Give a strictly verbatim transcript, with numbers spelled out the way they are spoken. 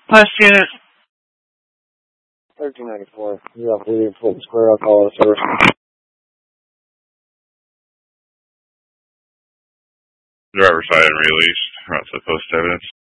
Last unit. thirteen ninety-four. You have leading Fulton Square. I'll call it a service. Driver side and released. Route to post evidence.